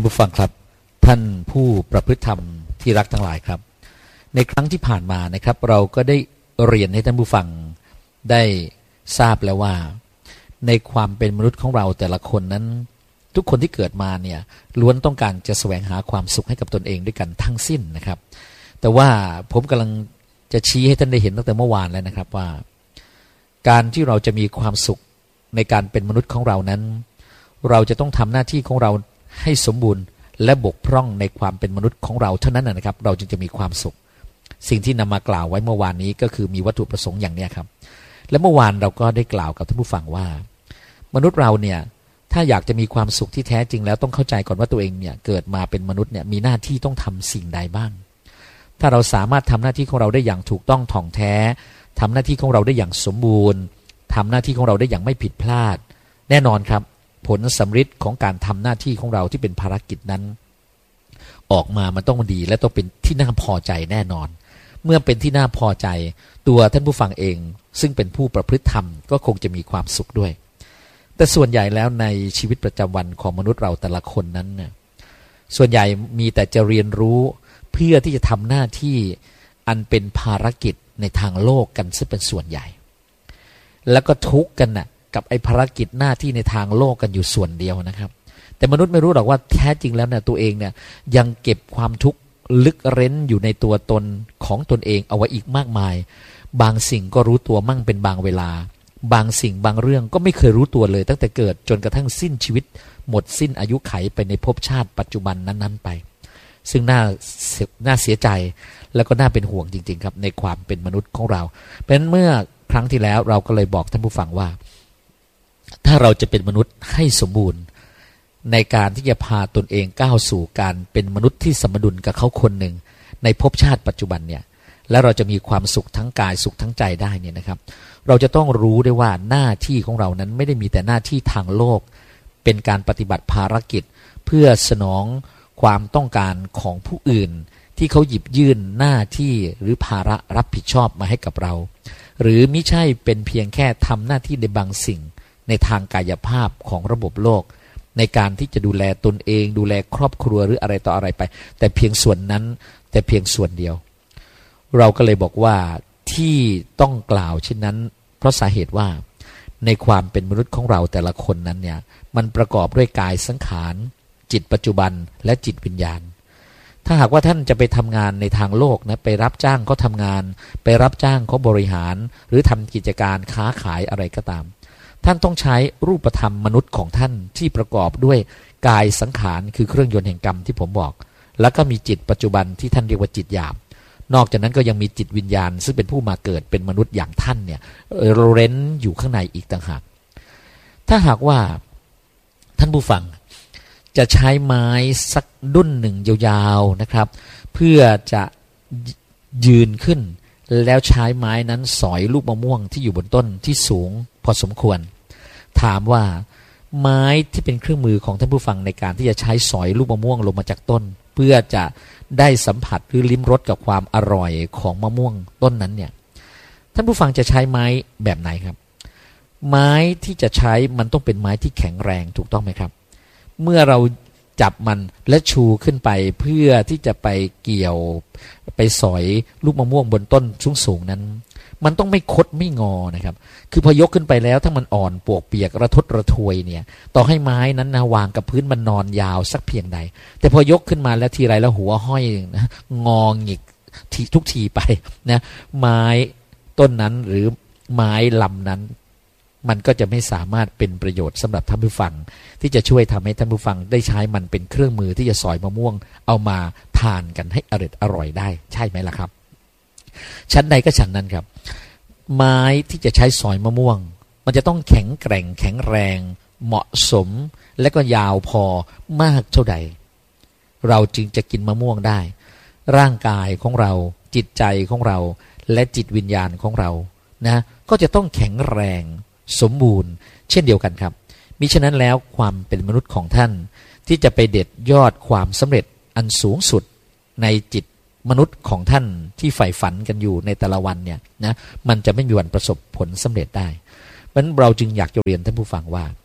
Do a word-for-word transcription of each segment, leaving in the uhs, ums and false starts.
านผู้ฟังครับท่านผู้ประพฤติธรรมที่รักทั้งหลายครับในครั้งที่ผ่านมานะครับเราก็ได้เรียนให้ท่านผู้ฟังได้ทราบแล้วว่าในความเป็นมนุษย์ของเราแต่ละคนนั้นทุกคนที่เกิดมาเนี่ยล้วนต้องการจะแสวงหาความสุขให้กับตนเองด้วยกันทั้งสิ้นนะครับแต่ว่าผมกำลังจะชี้ให้ท่านได้เห็นตั้งแต่เมื่อวานแล้วนะครับว่าการที่เราจะมีความสุขในการเป็นมนุษย์ของเรานั้นเราจะต้องทำหน้าที่ของเราให้สมบูรณ์และบกพร่องในความเป็นมนุษย์ของเราเท่านั้นนะครับเราจึงจะมีความสุขสิ่งที่นำมากล่าวไว้เมื่อวานนี้ก็คือมีวัตถุประสงค์อย่างนี้ครับและเมื่อวานเราก็ได้กล่าวกับท่านผู้ฟังว่ามนุษย์เราเนี่ยถ้าอยากจะมีความสุขที่แท้จริงแล้วต้องเข้าใจก่อนว่าตัวเองเนี่ยเกิดมาเป็นมนุษย์เนี่ยมีหน้าที่ต้องทำสิ่งใดบ้างถ้าเราสามารถทำหน้าที่ของเราได้อย่างถูกต้องถ่องแท้ทำหน้าที่ของเราได้อย่างสมบูรณ์ทำหน้าที่ของเราได้อย่างไม่ผิดพลาดแน่นอนครับผลสำฤทธิ์ของการทำหน้าที่ของเราที่เป็นภารกิจนั้นออกมามันต้องดีและต้องเป็นที่น่าพอใจแน่นอนเมื่อเป็นที่น่าพอใจตัวท่านผู้ฟังเองซึ่งเป็นผู้ประพฤติธรรมก็คงจะมีความสุขด้วยแต่ส่วนใหญ่แล้วในชีวิตประจำวันของมนุษย์เราแต่ละคนนั้นเนี่ยส่วนใหญ่มีแต่จะเรียนรู้เพื่อที่จะทำหน้าที่อันเป็นภารกิจในทางโลกกันซะเป็นส่วนใหญ่แล้วก็ทุกข์กันน่ะกับไอ้ภารกิจหน้าที่ในทางโลกกันอยู่ส่วนเดียวนะครับแต่มนุษย์ไม่รู้หรอกว่าแท้จริงแล้วเนี่ยตัวเองเนี่ยยังเก็บความทุกข์ลึกเร้นอยู่ในตัวตนของตนเองเอาไว้อีกมากมายบางสิ่งก็รู้ตัวมั่งเป็นบางเวลาบางสิ่งบางเรื่องก็ไม่เคยรู้ตัวเลยตั้งแต่เกิดจนกระทั่งสิ้นชีวิตหมดสิ้นอายุไขไปในภพชาติปัจจุบันนั้นๆไปซึ่งน่าน่าเสียใจแล้วก็น่าเป็นห่วงจริงๆครับในความเป็นมนุษย์ของเราเพราะฉะนั้นเมื่อครั้งที่แล้วเราก็เลยบอกท่านผู้ฟังว่าถ้าเราจะเป็นมนุษย์ให้สมบูรณ์ในการที่จะพาตนเองก้าวสู่การเป็นมนุษย์ที่สมดุลกับเขาคนหนึ่งในภพชาติปัจจุบันเนี่ยและเราจะมีความสุขทั้งกายสุขทั้งใจได้เนี่ยนะครับเราจะต้องรู้ได้ว่าหน้าที่ของเรานั้นไม่ได้มีแต่หน้าที่ทางโลกเป็นการปฏิบัติภารกิจเพื่อสนองความต้องการของผู้อื่นที่เขาหยิบยื่นหน้าที่หรือภาระรับผิดชอบมาให้กับเราหรือมิใช่เป็นเพียงแค่ทำหน้าที่ในบางสิ่งในทางกายภาพของระบบโลกในการที่จะดูแลตนเองดูแลครอบครัวหรืออะไรต่ออะไรไปแต่เพียงส่วนนั้นแต่เพียงส่วนเดียวเราก็เลยบอกว่าที่ต้องกล่าวเช่นนั้นเพราะสาเหตุว่าในความเป็นมนุษย์ของเราแต่ละคนนั้นเนี่ยมันประกอบด้วยกายสังขารจิตปัจจุบันและจิตวิญญาณถ้าหากว่าท่านจะไปทำงานในทางโลกนะไปรับจ้างเขาทำงานไปรับจ้างเขาบริหารหรือทำกิจการค้าขายอะไรก็ตามท่านต้องใช้รูปธรรมมนุษย์ของท่านที่ประกอบด้วยกายสังขารคือเครื่องยนต์แห่งกรรมที่ผมบอกแล้วก็มีจิตปัจจุบันที่ท่านเรียกว่าจิตหยาบนอกจากนั้นก็ยังมีจิตวิญญาณซึ่งเป็นผู้มาเกิดเป็นมนุษย์อย่างท่านเนี่ยเร้นอยู่ข้างในอีกต่างหากถ้าหากว่าท่านผู้ฟังจะใช้ไม้สักดุ้นหนึ่งยาวๆนะครับเพื่อจะยืนขึ้นแล้วใช้ไม้นั้นสอยลูกมะม่วงที่อยู่บนต้นที่สูงพอสมควรถามว่าไม้ที่เป็นเครื่องมือของท่านผู้ฟังในการที่จะใช้สอยลูกมะม่วงลงมาจากต้นเพื่อจะได้สัมผัสหรือลิ้มรสกับความอร่อยของมะม่วงต้นนั้นเนี่ยท่านผู้ฟังจะใช้ไม้แบบไหนครับไม้ที่จะใช้มันต้องเป็นไม้ที่แข็งแรงถูกต้องไหมครับเมื่อเราจับมันและชูขึ้นไปเพื่อที่จะไปเกี่ยวไปสอยลูกมะม่วงบนต้นสูงๆนั้นมันต้องไม่คดไม่งอนะครับคือพอยกขึ้นไปแล้วถ้ามันอ่อนปวกเปียกระทดระทวยเนี่ยต่อให้ไม้นั้นนะวางกับพื้นมันนอนยาวสักเพียงใดแต่พอยกขึ้นมาแล้วทีไรแล้วหัวห้อยนะงอหงิกทุกทีไปนะไม้ต้นนั้นหรือไม้ลำนั้นมันก็จะไม่สามารถเป็นประโยชน์สำหรับท่านผู้ฟังที่จะช่วยทำให้ท่านผู้ฟังได้ใช้มันเป็นเครื่องมือที่จะสอยมะม่วงเอามาทานกันให้อร่อยอร่อยได้ใช่ไหมล่ะครับชั้นใดก็ชั้นนั้นครับไม้ที่จะใช้สอยมะม่วงมันจะต้องแข็งแกร่งแข็งแรงเหมาะสมและก็ยาวพอมากเท่าใดเราจึงจะกินมะม่วงได้ร่างกายของเราจิตใจของเราและจิตวิญญาณของเรานะก็จะต้องแข็งแรงสมบูรณ์เช่นเดียวกันครับมิฉะนั้นแล้วความเป็นมนุษย์ของท่านที่จะไปเด็ดยอดความสำเร็จอันสูงสุดในจิตมนุษย์ของท่านที่ใฝ่ฝันกันอยู่ในแต่ละวันเนี่ยนะมันจะไม่มีวันประสบผลสำเร็จได้เพราะฉะนั้นเราจึงอยากจะเรียนท่านผู้ฟังว่า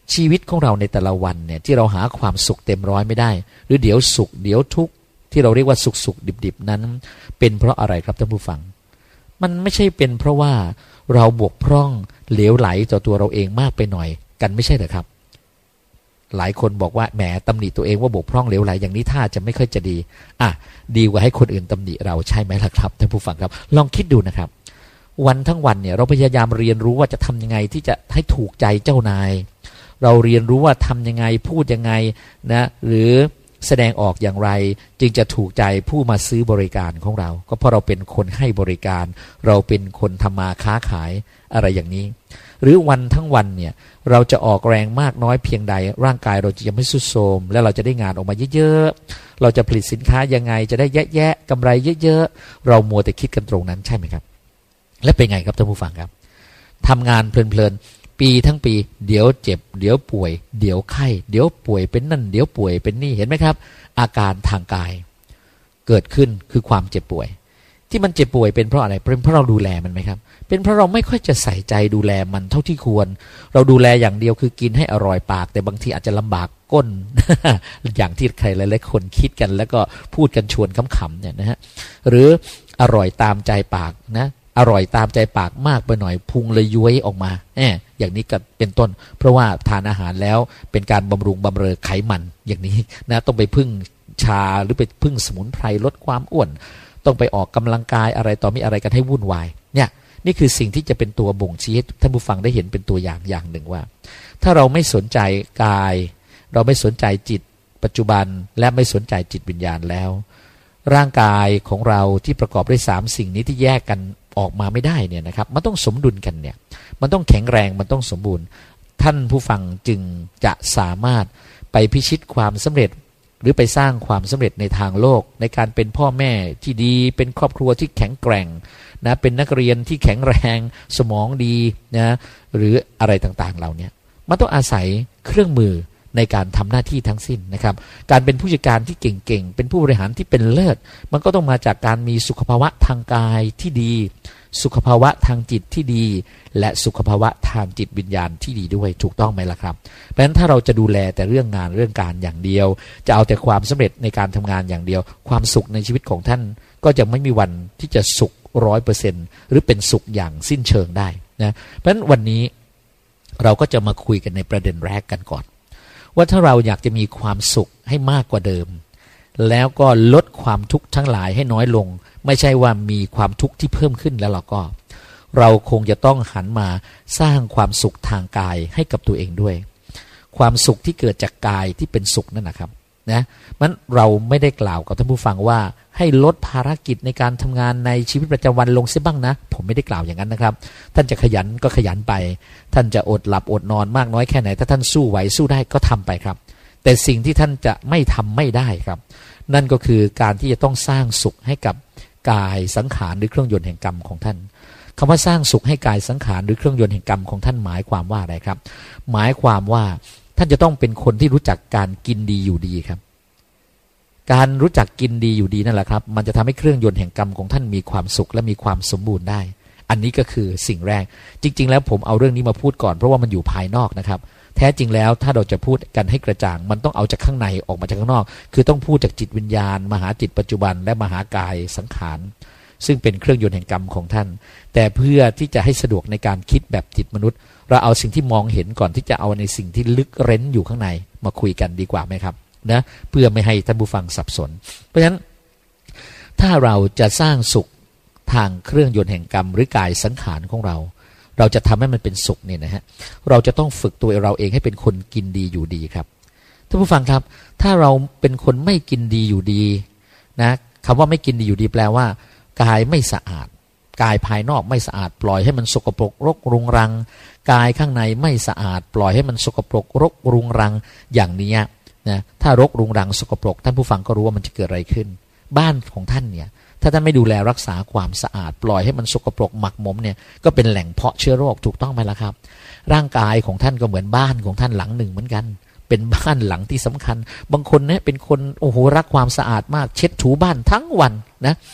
ชีวิตของเราในแต่ละวันเนี่ยที่เราหาความสุขเต็มร้อยไม่ได้หรือเดี๋ยวสุขเดี๋ยวทุกข์ที่เราเรียกว่าสุขสุขดิบดิบนั้นเป็นเพราะอะไรครับท่านผู้ฟังมันไม่ใช่เป็นเพราะว่าเราบกพร่องเหลวไหลต่อตัวเราเองมากไปหน่อยกันไม่ใช่เหรอครับหลายคนบอกว่าแหมตำหนิตัวเองว่าบกพร่องเหลวไหลอย่างนี้ท่าจะไม่ค่อยจะดีอ่ะดีกว่าให้คนอื่นตำหนิเราใช่ไหมล่ะครับท่านผู้ฟังครับลองคิดดูนะครับวันทั้งวันเนี่ยเราพยายามเรียนรู้ว่าจะทำยังไงที่จะให้ถูกใจเจ้านายเราเรียนรู้ว่าทำยังไงพูดยังไงนะหรือแสดงออกอย่างไรจึงจะถูกใจผู้มาซื้อบริการของเราก็เพราะเราเป็นคนให้บริการเราเป็นคนทำมาค้าขายอะไรอย่างนี้หรือวันทั้งวันเนี่ยเราจะออกแรงมากน้อยเพียงใดร่างกายเราจะยังไม่ทรุดโทรมและเราจะได้งานออกมาเยอะๆเราจะผลิตสินค้ายังไงจะได้แยะๆกำไรเยอะๆเรามัวแต่คิดกันตรงนั้นใช่ไหมครับและเป็นไงครับท่านผู้ฟังครับทำงานเพลินๆปีทั้งปีเดี๋ยวเจ็บเดี๋ยวป่วยเดี๋ยวไข้เดี๋ยวป่วยเป็นนั่นเดี๋ยวป่วยเป็นนี่เห็นไหมครับอาการทางกายเกิดขึ้นคือความเจ็บป่วยที่มันเจ็บป่วยเป็นเพราะอะไรเป็นเพราะเราดูแลมันไหมครับเป็นเพราะเราไม่ค่อยจะใส่ใจดูแลมันเท่าที่ควรเราดูแลอย่างเดียวคือกินให้อร่อยปากแต่บางทีอาจจะลำบากก้น อย่างที่ใครหลายๆคนคิดกันแล้วก็พูดกันชวนขำๆเนี่ยนะฮะหรืออร่อยตามใจปากนะอร่อยตามใจปากมากไปหน่อยพุงเลยย้วยออกมาแหมอย่างนี้ก็เป็นต้นเพราะว่าทานอาหารแล้วเป็นการบำรุงบำเรอไขมันอย่างนี้นะต้องไปพึ่งชาหรือไปพึ่งสมุนไพรลดความอ้วนต้องไปออกกำลังกายอะไรต่อมีอะไรกันให้วุ่นวายเนี่ยนี่คือสิ่งที่จะเป็นตัวบ่งชี้ให้ท่านผู้ฟังได้เห็นเป็นตัวอย่างอย่างหนึ่งว่าถ้าเราไม่สนใจกายเราไม่สนใจจิตปัจจุบันและไม่สนใจจิตวิญญาณแล้วร่างกายของเราที่ประกอบด้วยสามสิ่งนี้ที่แยกกันออกมาไม่ได้เนี่ยนะครับมันต้องสมดุลกันเนี่ยมันต้องแข็งแรงมันต้องสมบูรณ์ท่านผู้ฟังจึงจะสามารถไปพิชิตความสำเร็จหรือไปสร้างความสำเร็จในทางโลกในการเป็นพ่อแม่ที่ดีเป็นครอบครัวที่แข็งแกร่งนะเป็นนักเรียนที่แข็งแรงสมองดีนะหรืออะไรต่างๆเราเนี่ยมันต้องอาศัยเครื่องมือในการทำหน้าที่ทั้งสิ้นนะครับการเป็นผู้จัดการที่เก่งๆเป็นผู้บริหารที่เป็นเลิศมันก็ต้องมาจากการมีสุขภาวะทางกายที่ดีสุขภาวะทางจิตที่ดีและสุขภาวะทางจิตวิญญาณที่ดีด้วยถูกต้องไหมล่ะครับเพราะฉะนั้นถ้าเราจะดูแลแต่เรื่องงานเรื่องการอย่างเดียวจะเอาแต่ความสำเร็จในการทำงานอย่างเดียวความสุขในชีวิตของท่านก็จะไม่มีวันที่จะสุขร้อยเปอร์เซ็นต์หรือเป็นสุขอย่างสิ้นเชิงได้นะเพราะฉะนั้นวันนี้เราก็จะมาคุยกันในประเด็นแรกกันก่อนว่าถ้าเราอยากจะมีความสุขให้มากกว่าเดิมแล้วก็ลดความทุกข์ทั้งหลายให้น้อยลงไม่ใช่ว่ามีความทุกข์ที่เพิ่มขึ้นแล้วเราก็เราคงจะต้องหันมาสร้างความสุขทางกายให้กับตัวเองด้วยความสุขที่เกิดจากกายที่เป็นสุขนั่นนะครับนะมันเราไม่ได้กล่าวกับท่านผู้ฟังว่าให้ลดภารกิจในการทำงานในชีวิตประจำวันลงเสียบ้างนะผมไม่ได้กล่าวอย่างนั้นนะครับท่านจะขยันก็ขยันไปท่านจะอดหลับอดนอนมากน้อยแค่ไหนถ้าท่านสู้ไหวสู้ได้ก็ทำไปครับแต่สิ่งที่ท่านจะไม่ทำไม่ได้ครับนั่นก็คือการที่จะต้องสร้างสุขให้กับกายสังขารหรือเครื่องยนต์แห่งกรรมของท่านคำว่าสร้างสุขให้กายสังขารหรือเครื่องยนต์แห่งกรรมของท่านหมายความว่าอะไรครับหมายความว่าท่านจะต้องเป็นคนที่รู้จักการกินดีอยู่ดีครับการรู้จักกินดีอยู่ดีนั่นแหละครับมันจะทำให้เครื่องยนต์แห่งกรรมของท่านมีความสุขและมีความสมบูรณ์ได้อันนี้ก็คือสิ่งแรกจริงๆแล้วผมเอาเรื่องนี้มาพูดก่อนเพราะว่ามันอยู่ภายนอกนะครับแท้จริงแล้วถ้าเราจะพูดกันให้กระจ่างมันต้องเอาจากข้างในออกมาจากข้างนอกคือต้องพูดจากจิตวิญญาณมหาจิตปัจจุบันและมหากายสังขารซึ่งเป็นเครื่องยนต์แห่งกรรมของท่านแต่เพื่อที่จะให้สะดวกในการคิดแบบจิตมนุษย์เราเอาสิ่งที่มองเห็นก่อนที่จะเอาในสิ่งที่ลึกเร้นอยู่ข้างในมาคุยกันดีกว่าไหมครับนะเพื่อไม่ให้ท่านผู้ฟังสับสนเพราะฉะนั้นถ้าเราจะสร้างสุขทางเครื่องยนต์แห่งกรรมหรือกายสังขารของเราเราจะทำให้มันเป็นสุขเนี่ยนะฮะเราจะต้องฝึกตัวเราเองให้เป็นคนกินดีอยู่ดีครับท่านผู้ฟังครับถ้าเราเป็นคนไม่กินดีอยู่ดีนะคำว่าไม่กินดีอยู่ดีแปลว่ากายไม่สะอาดกายภายนอกไม่สะอาดปล่อยให้มันสกปรกรกรุงรังกายข้างในไม่สะอาดปล่อยให้มันสกปรกรกรุงรังอย่างนี้นะถ้ารกรุงรังสกปรกท่านผู้ฟังก็รู้ว่ามันจะเกิดอะไรขึ้นบ้านของท่านเนี่ยถ้าท่านไม่ดูแลรักษาความสะอาดปล่อยให้มันสกปรกหมักหมมเนี่ยก็เป็นแหล่งเพาะเชื้อโรคถูกต้องไหมล่ะครับร่างกายของท่านก็เหมือนบ้านของท่านหลังหนึ่งเหมือนกันเป็นบ้านหลังที่สำคัญบางคนเนี่ยเป็นคนโอ้โหรักความสะอาดมากเช็ดถูบ้านทั้งวันนะ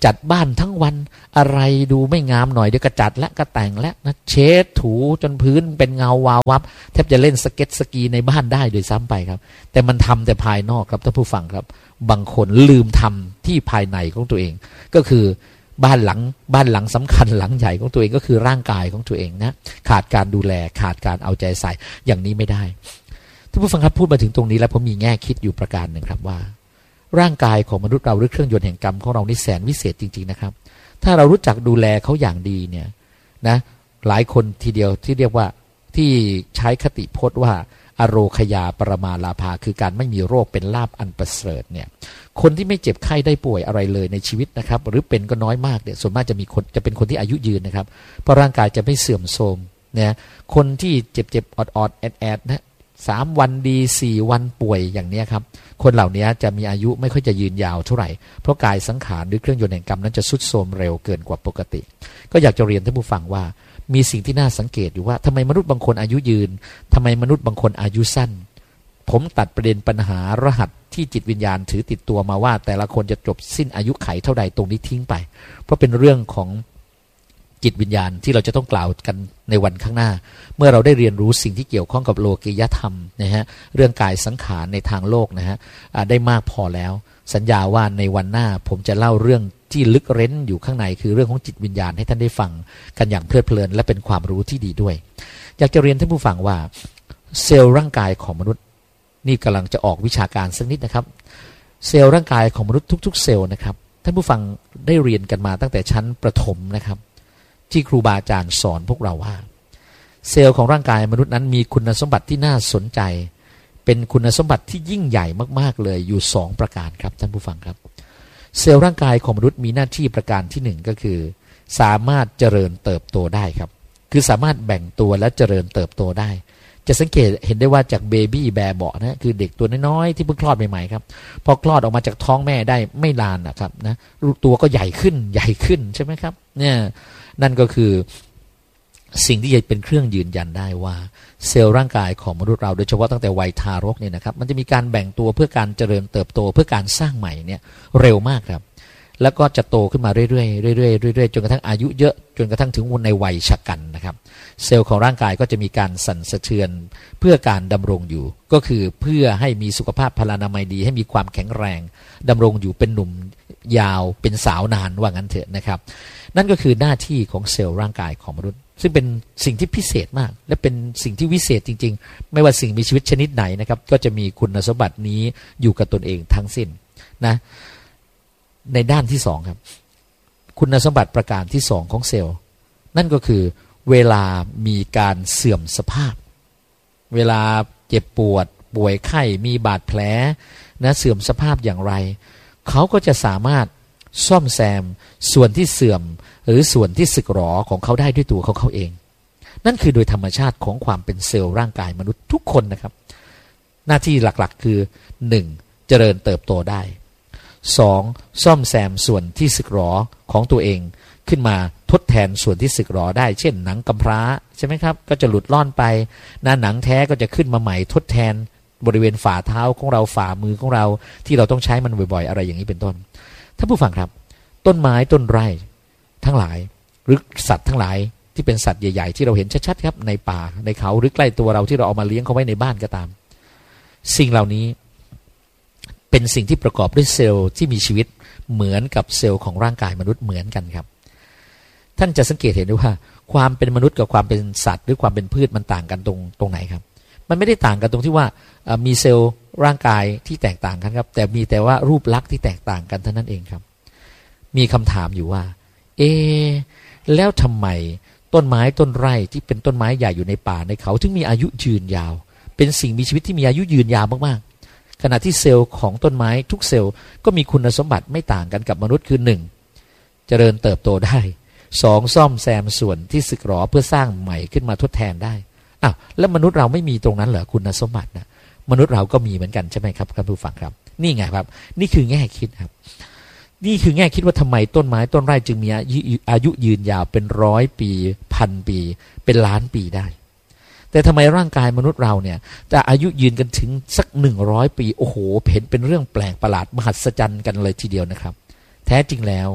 จัดบ้านทั้งวันอะไรดูไม่งามหน่อยเดี๋ยวก็จัดและก็แต่งและนะเช็ดถูจนพื้นเป็นเงาวาววับแทบจะเล่นสเก็ตสกีในบ้านได้โดยซ้ำไปครับแต่มันทำแต่ภายนอกครับท่านผู้ฟังครับบางคนลืมทำที่ภายในของตัวเองก็คือบ้านหลังบ้านหลังสำคัญหลังใหญ่ของตัวเองก็คือร่างกายของตัวเองนะขาดการดูแลขาดการเอาใจใส่อย่างนี้ไม่ได้ท่านผู้ฟังครับพูดมาถึงตรงนี้แล้วผมมีแง่คิดอยู่ประการหนึ่งครับว่าร่างกายของมนุษย์เราหรือเครื่องยนต์แห่งกรรมของเรานี่แสนวิเศษจริงๆนะครับถ้าเรารู้จักดูแลเขาอย่างดีเนี่ยนะหลายคนทีเดียวที่เรียกว่าที่ใช้คติพจน์ว่าอโรคยาปรมาลาภาคือการไม่มีโรคเป็นลาภอันประเสริฐเนี่ยคนที่ไม่เจ็บไข้ได้ป่วยอะไรเลยในชีวิตนะครับหรือเป็นก็น้อยมากเนี่ยส่วนมากจะมีคนจะเป็นคนที่อายุยืนนะครับเพราะร่างกายจะไม่เสื่อมโทรมเนี่ยคนที่เจ็บเจ็บออดออดแอดแอดนะสามวันดีสี่วันป่วยอย่างนี้ครับคนเหล่านี้จะมีอายุไม่ค่อยจะยืนยาวเท่าไหร่เพราะกายสังขารหรือเครื่องยนต์แห่งกรรมนั้นจะทรุดโทรมเร็วเกินกว่าปกติก็อยากจะเรียนท่านผู้ฟังว่ามีสิ่งที่น่าสังเกตอยู่ว่าทำไมมนุษย์บางคนอายุยืนทำไมมนุษย์บางคนอายุสั้นผมตัดประเด็นปัญหารหัสที่จิตวิญญาณถือติดตัวมาว่าแต่ละคนจะจบสิ้นอายุไขเท่าใดตรงนี้ทิ้งไปเพราะเป็นเรื่องของจิตวิญญาณที่เราจะต้องกล่าวกันในวันข้างหน้าเมื่อเราได้เรียนรู้สิ่งที่เกี่ยวข้องกับโลกิยธรรมนะฮะเรื่องกายสังขารในทางโลกนะฮะได้มากพอแล้วสัญญาว่าในวันหน้าผมจะเล่าเรื่องที่ลึกเร้นอยู่ข้างในคือเรื่องของจิตวิญญาณให้ท่านได้ฟังกันอย่างเพลิดเพลินและเป็นความรู้ที่ดีด้วยอยากจะเรียนท่านผู้ฟังว่าเซลล์ร่างกายของมนุษย์นี่กำลังจะออกวิชาการสักนิดนะครับเซลล์ร่างกายของมนุษย์ทุกๆเซลล์นะครับท่านผู้ฟังได้เรียนกันมาตั้งแต่ชั้นประถมนะครับที่ครูบาอาจารย์สอนพวกเราว่าเซลล์ของร่างกายมนุษย์นั้นมีคุณสมบัติที่น่าสนใจเป็นคุณสมบัติที่ยิ่งใหญ่มากๆเลยอยู่สองประการครับท่านผู้ฟังครับเซลล์ร่างกายของมนุษย์มีหน้าที่ประการที่หนึ่งก็คือสามารถเจริญเติบโตได้ครับคือสามารถแบ่งตัวและเจริญเติบโตได้จะสังเกตเห็นได้ว่าจากเบบี้แบร์เบาะนะคือเด็กตัวน้อยๆที่เพิ่งคลอดใหม่ๆครับพอคลอดออกมาจากท้องแม่ได้ไม่นานนะครับนะตัวก็ใหญ่ขึ้นใหญ่ขึ้นใช่ไหมครับเนี่ยนั่นก็คือสิ่งที่จะเป็นเครื่องยืนยันได้ว่าเซลล์ร่างกายของมนุษย์เราโดยเฉพาะตั้งแต่วัยทารกเนี่ยนะครับมันจะมีการแบ่งตัวเพื่อการเจริญเติบโตเพื่อการสร้างใหม่เนี่ยเร็วมากครับแล้วก็จะโตขึ้นมาเรื่อยๆเรื่อยๆเรื่อยๆจนกระทั่งอายุเยอะจนกระทั่งถึงในวัยชกันนะครับเซลล์ของร่างกายก็จะมีการสั่นสะเทือนเพื่อการดำรงอยู่ก็คือเพื่อให้มีสุขภาพพลานามัยดีให้มีความแข็งแรงดำรงอยู่เป็นหนุ่มยาวเป็นสาวนานว่างั้นเถอะนะครับนั่นก็คือหน้าที่ของเซลล์ร่างกายของมนุษย์ซึ่งเป็นสิ่งที่พิเศษมากและเป็นสิ่งที่วิเศษจริงๆไม่ว่าสิ่งมีชีวิตชนิดไหนนะครับก็จะมีคุณสมบัตินี้อยู่กับตนเองทั้งสิ้นนะในด้านที่สองครับคุณสมบัติประการที่สองของเซลล์นั่นก็คือเวลามีการเสื่อมสภาพเวลาเจ็บปวดป่วยไข้มีบาดแผลนะเสื่อมสภาพอย่างไรเขาก็จะสามารถซ่อมแซมส่วนที่เสื่อมหรือส่วนที่สึกหรอของเขาได้ด้วยตัวเขาเขาเองนั่นคือโดยธรรมชาติของความเป็นเซลล์ร่างกายมนุษย์ทุกคนนะครับหน้าที่หลักๆคือหนึ่งเจริญเติบโตได้สองซ่อมแซมส่วนที่สึกหรอของตัวเองขึ้นมาทดแทนส่วนที่สึกหรอได้เช่นหนังกำพร้าใช่ไหมครับก็จะหลุดล่อนไปหน้าหนังแท้ก็จะขึ้นมาใหม่ทดแทนบริเวณฝ่าเท้าของเราฝ่ามือของเราที่เราต้องใช้มันบ่อยๆอะไรอย่างนี้เป็นต้นท่านผู้ฟังครับต้นไม้ต้นไร่ทั้งหลายหรือสัตว์ทั้งหลายที่เป็นสัตว์ใหญ่ๆที่เราเห็นชัดๆครับในป่าในเขาหรือใกล้ตัวเราที่เราเอามาเลี้ยงเขาไว้ในบ้านก็ตามสิ่งเหล่านี้เป็นสิ่งที่ประกอบด้วยเซลล์ที่มีชีวิตเหมือนกับเซลล์ของร่างกายมนุษย์เหมือนกันครับท่านจะสังเกตเห็นได้ว่าความเป็นมนุษย์กับความเป็นสัตว์หรือความเป็นพืชมันต่างกันตรงตรงไหนครับมันไม่ได้ต่างกันตรงที่ว่ามีเซลล์ร่างกายที่แตกต่างกันครับแต่มีแต่ว่ารูปลักษณ์ที่แตกต่างกันเท่านั้นเองครับมีคำถามอยู่ว่าเอแล้วทำไมต้นไม้ต้นไร่ที่เป็นต้นไม้ใหญ่อยู่ในป่าในเขาถึงมีอายุยืนยาวเป็นสิ่งมีชีวิตที่มีอายุยืนยาวมากๆขณะที่เซลล์ของต้นไม้ทุกเซลล์ก็มีคุณสมบัติไม่ต่างกันกับมนุษย์คือหนึ่งเจริญเติบโตได้สองซ่อมแซมส่วนที่สึกหรอเพื่อสร้างใหม่ขึ้นมาทดแทนได้อ้าวแล้วมนุษย์เราไม่มีตรงนั้นเหรอคุณสมบัตินะมนุษย์เราก็มีเหมือนกันใช่ไหมครับท่านผู้ฟังครับนี่ไงครับนี่คือแง่คิดครับนี่คือแง่คิดว่าทำไมต้นไม้ต้นไร่จึงมีอายุยืนยาวเป็นร้อยปีพันปีเป็นล้านปีได้แต่ทำไมร่างกายมนุษย์เราเนี่ยจะอายุยืนกันถึงสักหนึ่งร้อยปีโอ้โหเห็นเป็นเรื่องแปลกประหลาดมหัศจรรย์กันเลยทีเดียวนะครับแท้จริงแล้ว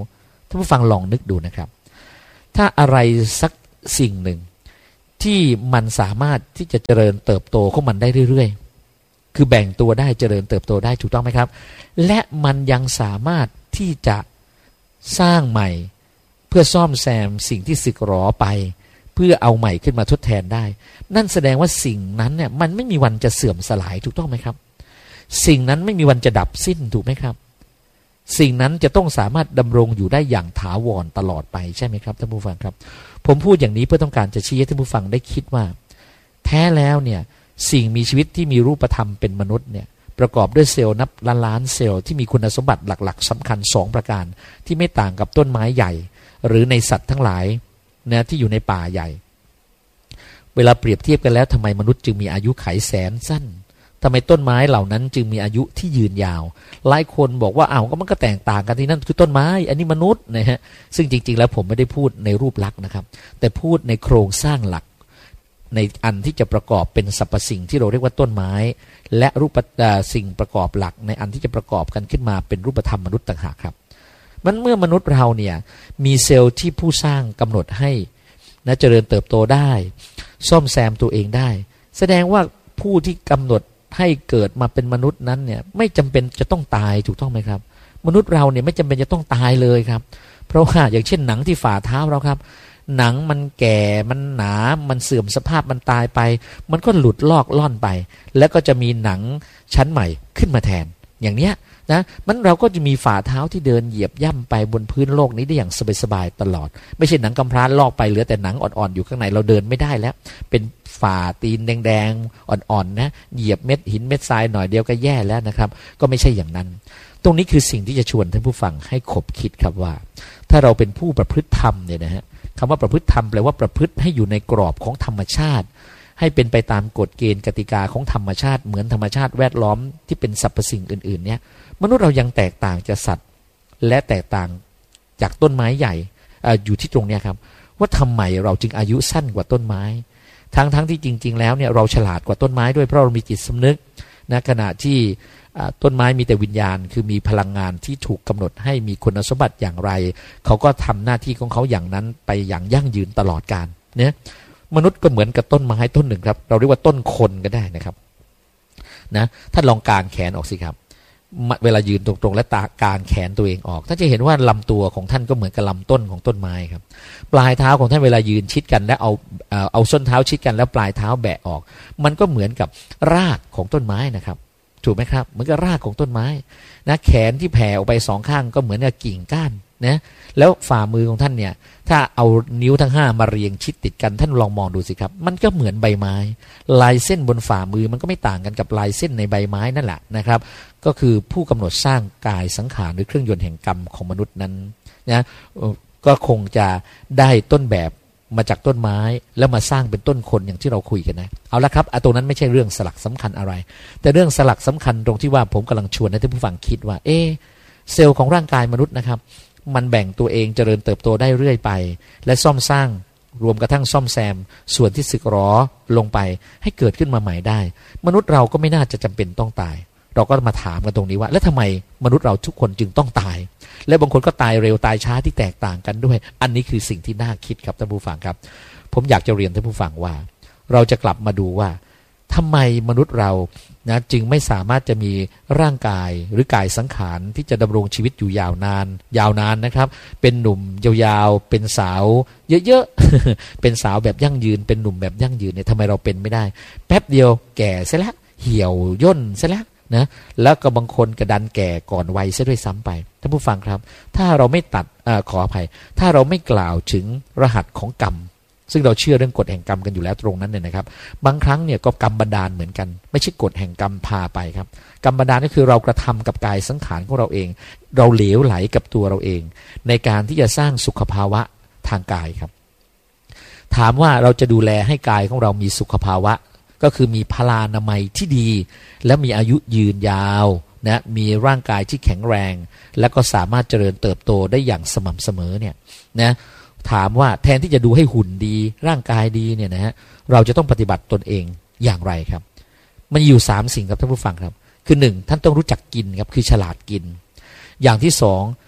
ท่านผู้ฟังลองนึกดูนะครับถ้าอะไรสักสิ่งหนึ่งที่มันสามารถที่จะเจริญเติบโตของมันได้เรื่อยๆคือแบ่งตัวได้เจริญเติบโตได้ถูกต้องไหมครับและมันยังสามารถที่จะสร้างใหม่เพื่อซ่อมแซมสิ่งที่สึกหรอไปเพื่อเอาใหม่ขึ้นมาทดแทนได้นั่นแสดงว่าสิ่งนั้นเนี่ยมันไม่มีวันจะเสื่อมสลายถูกต้องไหมครับสิ่งนั้นไม่มีวันจะดับสิ้นถูกไหมครับสิ่งนั้นจะต้องสามารถดำรงอยู่ได้อย่างถาวรตลอดไปใช่ไหมครับท่านผู้ฟังครับผมพูดอย่างนี้เพื่อต้องการจะชี้ให้ท่านผู้ฟังได้คิดว่าแท้แล้วเนี่ยสิ่งมีชีวิตที่มีรูปธรรมเป็นมนุษย์เนี่ยประกอบด้วยเซลล์นับล้านล้านเซลล์ที่มีคุณสมบัติหลักๆสำคัญสองประการที่ไม่ต่างกับต้นไม้ใหญ่หรือในสัตว์ทั้งหลายนะที่อยู่ในป่าใหญ่เวลาเปรียบเทียบกันแล้วทำไมมนุษย์จึงมีอายุขัยแสนสั้นทำไมต้นไม้เหล่านั้นจึงมีอายุที่ยืนยาวหลายคนบอกว่าอ้าวก็มันก็แตกต่างกันที่นั่นคือต้นไม้อันนี้มนุษย์นะฮะซึ่งจริงๆแล้วผมไม่ได้พูดในรูปลักษณ์นะครับแต่พูดในโครงสร้างหลักในอันที่จะประกอบเป็นสรรพสิ่งที่เราเรียกว่าต้นไม้และรูปสิ่งประกอบหลักในอันที่จะประกอบกันขึ้นมาเป็นรูปธรรมมนุษย์ต่างหากครับมันเมื่อมนุษย์เราเนี่ยมีเซลล์ที่ผู้สร้างกำหนดให้นะเจริญเติบโตได้ซ่อมแซมตัวเองได้แสดงว่าผู้ที่กำหนดให้เกิดมาเป็นมนุษย์นั้นเนี่ยไม่จำเป็นจะต้องตายถูกต้องไหมครับมนุษย์เราเนี่ยไม่จำเป็นจะต้องตายเลยครับเพราะว่าอย่างเช่นหนังที่ฝ่าเท้าเราครับหนังมันแก่มันหนามันเสื่อมสภาพมันตายไปมันก็หลุดลอกล่อนไปแล้วก็จะมีหนังชั้นใหม่ขึ้นมาแทนอย่างเนี้ยนะมันเราก็จะมีฝ่าเท้าที่เดินเหยียบย่ำไปบนพื้นโลกนี้ได้อย่างสบายๆตลอดไม่ใช่หนังกำพร้าลอกไปเหลือแต่หนังอ่อนๆอยู่ข้างในเราเดินไม่ได้แล้วเป็นฝ่าตีนแดงๆอ่อนๆนะเหยียบเม็ดหินเม็ดทรายหน่อยเดียวก็แย่แล้วนะครับก็ไม่ใช่อย่างนั้นตรงนี้คือสิ่งที่จะชวนท่านผู้ฟังให้คบคิดครับว่าถ้าเราเป็นผู้ประพฤติธรรมเนี่ยนะฮะคำว่าประพฤติธรรมแปลว่าประพฤติให้อยู่ในกรอบของธรรมชาติให้เป็นไปตามกฎเกณฑ์กติกาของธรรมชาติเหมือนธรรมชาติแวดล้อมที่เป็นสรรพสิ่งอื่นๆเนี่ยมนุษย์เรายังแตกต่างจากสัตว์และแตกต่างจากต้นไม้ใหญ่ อ, อยู่ที่ตรงนี้ครับว่าทำไมเราจึงอายุสั้นกว่าต้นไม้ทั้งๆ ท, ที่จริงๆแล้วเนี่ยเราฉลาดกว่าต้นไม้ด้วยเพราะเรามีจิตสำนึกนะขณะที่ต้นไม้มีแต่วิญญาณคือมีพลังงานที่ถูกกำหนดให้มีคุณสมบัติอย่างไรเขาก็ทำหน้าที่ของเขาอย่างนั้นไปอย่างยั่งยืนตลอดกาลเนี่ยมนุษย์ก็เหมือนกับต้นไม้ต้นหนึ่งครับเราเรียกว่าต้นคนก็ได้นะครับนะท่านลองกางแขนออกสิครับเวลายืนตรงๆและตากางแขนตัวเองออกท่านจะเห็นว่าลำตัวของท่านก็เหมือนกับลำต้นของต้นไม้ครับปลายเท้าของท่านเวลายืนชิดกันและเอาเอาส้นเท้าชิดกันแล้วปลายเท้าแบะออกมันก็เหมือนกับรากของต้นไม้นะครับถูกไหมครับเหมือนกับรากของต้นไม้นะแขนที่แผ่ออกไปสองข้างก็เหมือนกับกิ่งก้านนะแล้วฝ่ามือของท่านเนี่ยถ้าเอานิ้วทั้งห้ามาเรียงชิดติดกันท่านลองมองดูสิครับมันก็เหมือนใบไม้ลายเส้นบนฝ่ามือมันก็ไม่ต่างกันกับลายเส้นในใบไม้นั่นแหละนะครับก็คือผู้กำหนดสร้างกายสังขารหรือเครื่องยนต์แห่งกรรมของมนุษย์นั้นนะก็คงจะได้ต้นแบบมาจากต้นไม้แล้วมาสร้างเป็นต้นคนอย่างที่เราคุยกันนะเอาละครับตรงนั้นไม่ใช่เรื่องสลักสำคัญอะไรแต่เรื่องสลักสำคัญตรงที่ว่าผมกำลังชวนให้ท่านผู้ฟังคิดว่าเอเซลล์ของร่างกายมนุษย์นะครับมันแบ่งตัวเองเจริญเติบโตได้เรื่อยไปและซ่อมสร้างรวมกระทั่งซ่อมแซมส่วนที่สึกหรอลงไปให้เกิดขึ้นมาใหม่ได้มนุษย์เราก็ไม่น่าจะจำเป็นต้องตายเราก็มาถามกันตรงนี้ว่าแล้วทำไมมนุษย์เราทุกคนจึงต้องตายและบางคนก็ตายเร็วตายช้าที่แตกต่างกันด้วยอันนี้คือสิ่งที่น่าคิดครับท่านผู้ฟังครับผมอยากจะเรียนท่านผู้ฟังว่าเราจะกลับมาดูว่าทำไมมนุษย์เรานะจึงไม่สามารถจะมีร่างกายหรือกายสังขารที่จะดำรงชีวิตอยู่ยาวนานยาวนานนะครับเป็นหนุ่มยาวๆเป็นสาวเยอะๆ เป็นสาวแบบยั่งยืนเป็นหนุ่มแบบยั่งยืนเนี่ยทำไมเราเป็นไม่ได้แป๊บเดียวแก่ซะแล้วเหี่ยวย่นซะแล้วนะแล้วก็บางคนกระดันแก่ก่อนวัยซะด้วยซ้ำไปท่านผู้ฟังครับถ้าเราไม่ตัดอขออภัยถ้าเราไม่กล่าวถึงรหัสของกรรมซึ่งเราเชื่อเรื่องกฎแห่งกรรมกันอยู่แล้วตรงนั้นเนี่ยนะครับบางครั้งเนี่ยก็กรรมบันดาลเหมือนกันไม่ใช่กฎแห่งกรรมพาไปครับกรรมบันดาลก็คือเรากระทำกับกายสังขารของเราเองเราเหลวไหลกับตัวเราเองในการที่จะสร้างสุขภาวะทางกายครับถามว่าเราจะดูแลให้กายของเรามีสุขภาวะก็คือมีพลานามัยที่ดีและมีอายุยืนยาวนะมีร่างกายที่แข็งแรงและก็สามารถเจริญเติบโตได้อย่างสม่ำเสมอเนี่ยนะถามว่าแทนที่จะดูให้หุ่นดีร่างกายดีเนี่ยนะฮะเราจะต้องปฏิบัติตนเองอย่างไรครับมันอยู่สามสิ่งครับท่านผู้ฟังครับคือหนึ่งท่านต้องรู้จักกินครับคือฉลาดกินอย่างที่สอง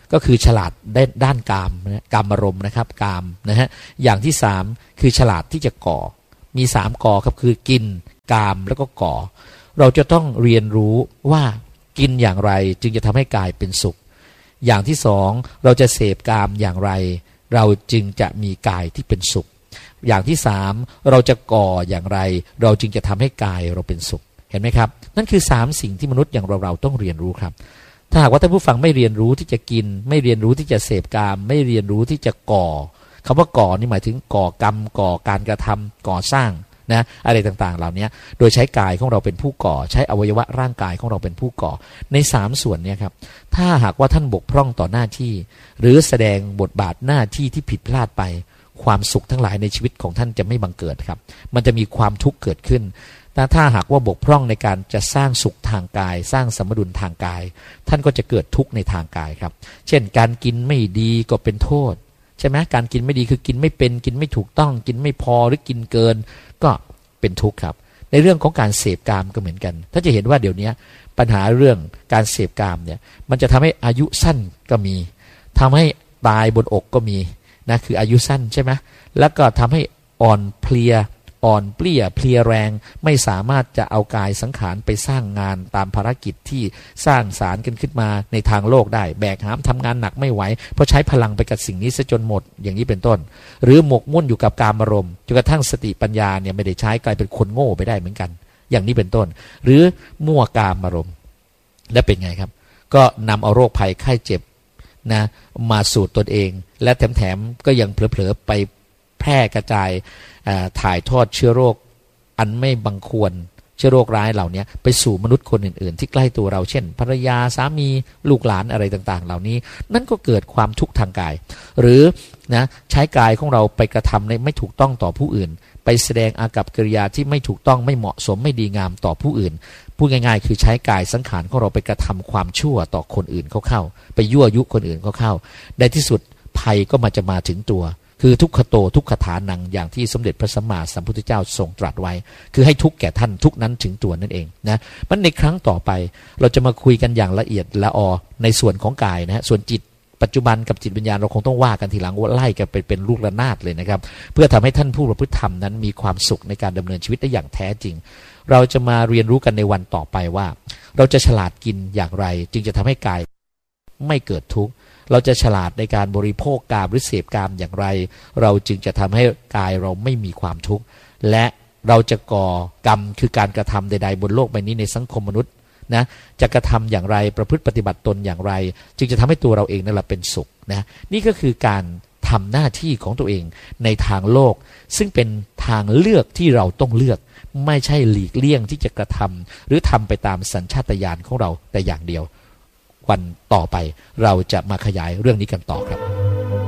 ก็คือฉลาดด้านกามนะกามอารมณ์นะครับกามนะฮะอย่างที่สามคือฉลาดที่จะก่อมีสามก่อครับคือกินกามแล้วก็ก่อเราจะต้องเรียนรู้ว่ากินอย่างไรจึงจะทำให้กายเป็นสุขอย่างที่สองเราจะเสพกามอย่างไรเราจึงจะมีกายที่เป็นสุขอย่างที่สามเราจะก่ออย่างไรเราจึงจะทำให้กายเราเป็นสุขเห็นไหมครับนั่นคือสามสิ่งที่มนุษย์อย่างเราเราต้องเรียนรู้ครับถ้าหากว่าท่านผู้ฟังไม่เรียนรู้ที่จะกินไม่เรียนรู้ที่จะเสพกามไม่เรียนรู้ที่จะก่อคำว่าก่อนี่หมายถึงก่อกรรมก่อการกระทำก่อสร้างนะอะไรต่างๆเหล่านี้โดยใช้กายของเราเป็นผู้ก่อใช้อวัยวะร่างกายของเราเป็นผู้ก่อในสามส่วนนี้ครับถ้าหากว่าท่านบกพร่องต่อหน้าที่หรือแสดงบทบาทหน้าที่ที่ผิดพลาดไปความสุขทั้งหลายในชีวิตของท่านจะไม่บังเกิดครับมันจะมีความทุกข์เกิดขึ้นแต่ถ้าหากว่าบกพร่องในการจะสร้างสุขทางกายสร้างสมดุลทางกายท่านก็จะเกิดทุกข์ในทางกายครับเช่นการกินไม่ดีก็เป็นโทษใช่ไหมการกินไม่ดีคือกินไม่เป็นกินไม่ถูกต้องกินไม่พอหรือกินเกินก็เป็นทุกข์ครับในเรื่องของการเสพกามก็เหมือนกันถ้าจะเห็นว่าเดี๋ยวนี้ปัญหาเรื่องการเสพกามเนี่ยมันจะทำให้อายุสั้นก็มีทำให้ตายบนอกก็มีนะคืออายุสั้นใช่ไหมแล้วก็ทำให้อ่อนเพลียอ่อนเปลี้ยเพลียแรงไม่สามารถจะเอากายสังขารไปสร้างงานตามภารกิจที่สร้างสารกันขึ้นมาในทางโลกได้แบกหามทำงานหนักไม่ไหวเพราะใช้พลังไปกับสิ่งนี้ซะจนหมดอย่างนี้เป็นต้นหรือหมกมุ่นอยู่กับกามอารมณ์จนกระทั่งสติปัญญาเนี่ยไม่ได้ใช้กลายเป็นคนโง่ไปได้เหมือนกันอย่างนี้เป็นต้นหรือมั่วกามอารมณ์และเป็นไงครับก็นำเอาโรคภัยไข้เจ็บนะมาสู่ตนเองและแถมๆก็ยังเผลอๆไปแพร่กระจายถ่ายทอดเชื้อโรคอันไม่บังควรเชื้อโรคร้ายเหล่านี้ไปสู่มนุษย์คนอื่นๆที่ใกล้ตัวเราเช่นภรรยาสามีลูกหลานอะไรต่างๆเหล่านี้นั่นก็เกิดความทุกข์ทางกายหรือนะใช้กายของเราไปกระทำในไม่ถูกต้องต่อผู้อื่นไปแสดงอากัปกิริยาที่ไม่ถูกต้องไม่เหมาะสมไม่ดีงามต่อผู้อื่นพูดง่ายๆคือใช้กายสังขารของเราไปกระทำความชั่วต่อคนอื่นเขาเข้าไปยั่วยุคนอื่นเขาเข้าในที่สุดภัยก็มาจะมาถึงตัวคือทุกขโตทุกขฐานังอย่างที่สมเด็จพระสัมมาสัมพุทธเจ้าทรงตรัสไว้คือให้ทุกข์แก่ท่านทุกนั้นถึงตัวนั่นเองนะมันในครั้งต่อไปเราจะมาคุยกันอย่างละเอียดละออในส่วนของกายนะฮะส่วนจิตปัจจุบันกับจิตวิญญาณเราคงต้องว่ากันทีหลังว่าไล่กันไปเป็นลูกระนาดเลยนะครับเพื่อทำให้ท่านผู้ประพฤติธรรมนั้นมีความสุขในการดำเนินชีวิตได้อย่างแท้จริงเราจะมาเรียนรู้กันในวันต่อไปว่าเราจะฉลาดกินอย่างไรจึงจะทำให้กายไม่เกิดทุกข์เราจะฉลาดในการบริโภคกามหรือเสพกามอย่างไรเราจึงจะทำให้กายเราไม่มีความทุกข์และเราจะก่อกรรมคือการกระทำใดๆบนโลกใบนี้ในสังคมมนุษย์นะจะกระทำอย่างไรประพฤติปฏิบัติตนอย่างไรจึงจะทำให้ตัวเราเองนั่นแหละเป็นสุขนะนี่ก็คือการทำหน้าที่ของตัวเองในทางโลกซึ่งเป็นทางเลือกที่เราต้องเลือกไม่ใช่หลีกเลี่ยงที่จะกระทำหรือทำไปตามสัญชาตญาณของเราแต่อย่างเดียววันต่อไปเราจะมาขยายเรื่องนี้กันต่อครับ